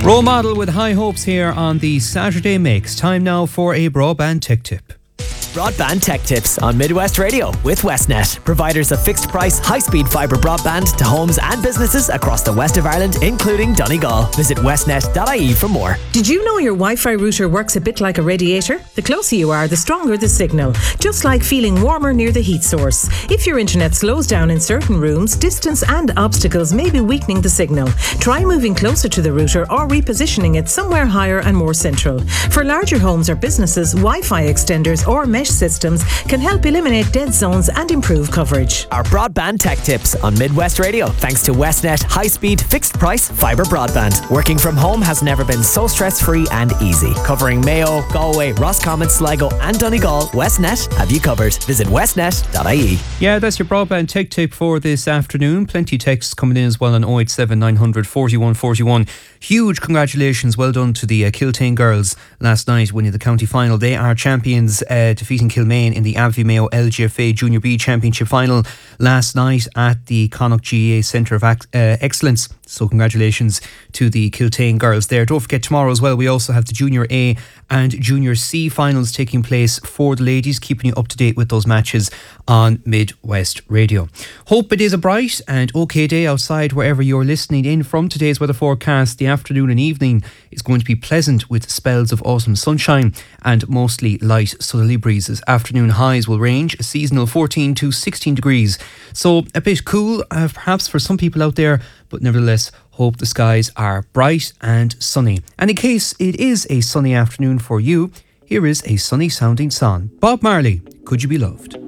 Role Model with high hopes here on the Saturday Mix. Time now for a broadband tech tip. Broadband Tech Tips on Midwest Radio with Westnet, providers of fixed price, high-speed fibre broadband to homes and businesses across the west of Ireland, including Donegal. Visit westnet.ie for more. Did you know your Wi-Fi router works a bit like a radiator? The closer you are, the stronger the signal, just like feeling warmer near the heat source. If your internet slows down in certain rooms, distance and obstacles may be weakening the signal. Try moving closer to the router or repositioning it somewhere higher and more central. For larger homes or businesses, Wi-Fi extenders or mesh systems can help eliminate dead zones and improve coverage. Our Broadband Tech Tips on Midwest Radio, thanks to Westnet high-speed, fixed-price fibre broadband. Working from home has never been so stress-free and easy. Covering Mayo, Galway, Roscommon, Sligo and Donegal, Westnet have you covered. Visit westnet.ie. Yeah, that's your broadband tech tip for this afternoon. Plenty of texts coming in as well on 087 900 41 41. Huge congratulations, well done to the Kiltane girls last night winning the county final. They are champions, defeating Kilmaine in the Abbey Mayo LGFA Junior B Championship final last night at the Connacht GAA Centre of Excellence. So congratulations to the Kiltane girls there. Don't forget tomorrow as well, we also have the Junior A and Junior C finals taking place for the ladies, keeping you up to date with those matches on Midwest Radio. Hope it is a bright and okay day outside wherever you're listening in from. Today's weather forecast: the afternoon and evening is going to be pleasant with spells of autumn sunshine and mostly light southerly breezes. Afternoon highs will range a seasonal 14 to 16 degrees. So a bit cool perhaps for some people out there, but nevertheless hope the skies are bright and sunny. And in case it is a sunny afternoon for you, here is a sunny sounding song. Bob Marley, Could You Be Loved?